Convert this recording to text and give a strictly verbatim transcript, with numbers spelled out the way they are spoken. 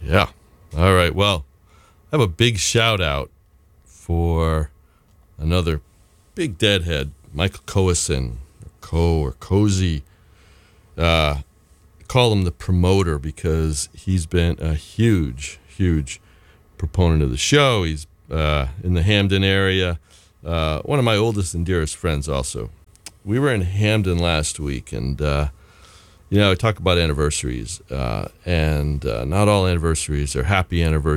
Yeah. All right. Well, I have a big shout out for another big deadhead, Michael Coason, or Co or Cozy. Uh, call him the promoter because he's been a huge, huge proponent of the show. He's uh, in the Hamden area. Uh, one of my oldest and dearest friends also. We were in Hamden last week, and uh, you know, I talk about anniversaries, uh, and uh, not all anniversaries are happy anniversaries.